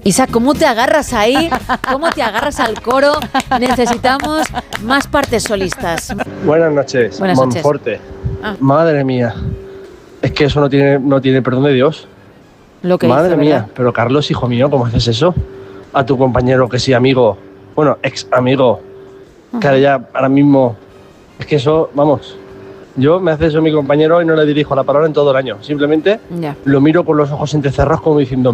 Isa, ¿cómo te agarras ahí? ¿Cómo te agarras al coro? Necesitamos más partes solistas. Buenas noches, Buenas noches. Monforte. Madre mía, es que eso no tiene perdón de Dios. Lo que Madre hizo, mía, ¿verdad? pero Carlos, hijo mío, ¿cómo haces eso? A tu compañero que sí, amigo, bueno, ex amigo, que ahora mismo, es que eso, vamos, yo me hace eso mi compañero y no le dirijo la palabra en todo el año. Simplemente Ya. lo miro con los ojos entrecerrados como diciendo,